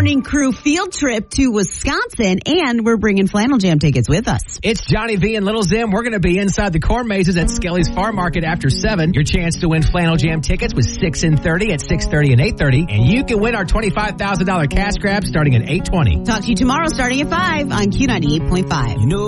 Morning Crew field trip to Wisconsin, and we're bringing Flannel Jam tickets with us. It's Johnny V and Little Zim. We're going to be inside the corn mazes at Skelly's Farm Market after 7. Your chance to win Flannel Jam tickets with 6 and 30 at 6:30 and 8:30. And you can win our $25,000 cash grab starting at 8:20. Talk to you tomorrow starting at 5 on Q98.5.